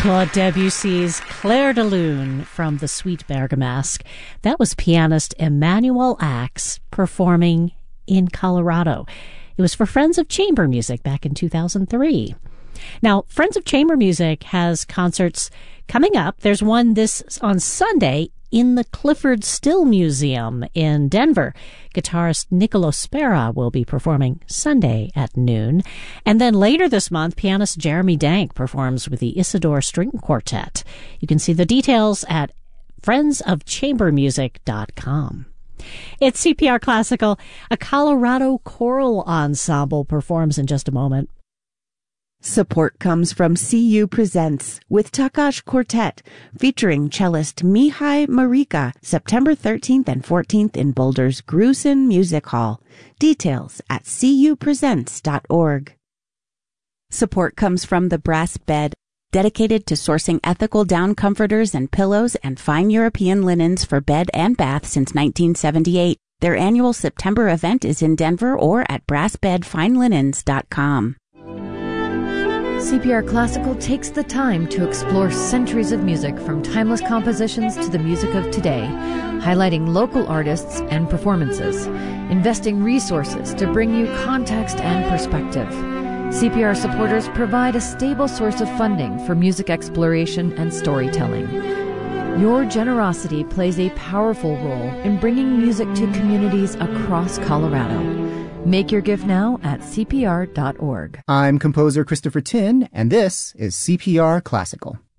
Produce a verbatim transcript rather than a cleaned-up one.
Claude Debussy's Clair de Lune from the Suite Bergamasque. That was pianist Emmanuel Axe performing in Colorado. It was for Friends of Chamber Music back in two thousand three. Now, Friends of Chamber Music has concerts coming up. There's one this on Sunday in the Clifford Still Museum in Denver. Guitarist Niccolo Spera will be performing Sunday at noon. And then later this month, pianist Jeremy Dank performs with the Isidore String Quartet. You can see the details at friends of chamber music dot com. It's C P R Classical. A Colorado choral ensemble performs in just a moment. Support comes from C U Presents with Takash Quartet, featuring cellist Mihai Marika, September thirteenth and fourteenth in Boulder's Grusin Music Hall. Details at c u presents dot org. Support comes from The Brass Bed, dedicated to sourcing ethical down comforters and pillows and fine European linens for bed and bath since nineteen seventy-eight. Their annual September event is in Denver or at brass bed fine linens dot com. C P R Classical takes the time to explore centuries of music from timeless compositions to the music of today, highlighting local artists and performances, investing resources to bring you context and perspective. C P R supporters provide a stable source of funding for music exploration and storytelling. Your generosity plays a powerful role in bringing music to communities across Colorado. Make your gift now at c p r dot org. I'm composer Christopher Tin, and this is C P R Classical.